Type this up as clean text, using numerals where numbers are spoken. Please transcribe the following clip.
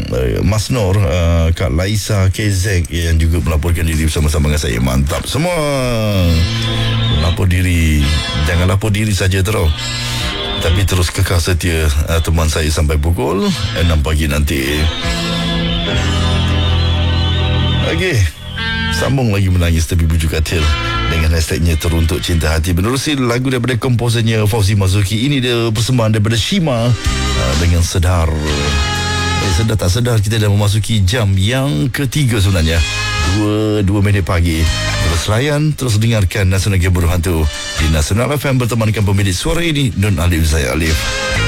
Mas Nur, Kak Laisa KZ yang juga melaporkan diri bersama-sama dengan saya. Mantap semua. Lapor diri. Jangan lapor diri saja terus, tapi terus kekal setia teman saya sampai pukul 6 pagi nanti. Okey, sambung lagi menangis tapi bujuk katil dengan hashtagnya Teruntuk Cinta Hati. Menerusi lagu daripada komposernya Fauzi Mazuki. Ini dia persembahan daripada Shima dengan Sedar. Sedar tak sedar kita dah memasuki jam yang ketiga sebenarnya. 2 minit pagi. Terus layan, terus dengarkan Nasional Game Berhantu di Nasional FM bertemankan pemilik suara ini, Nun Alif, saya Alif.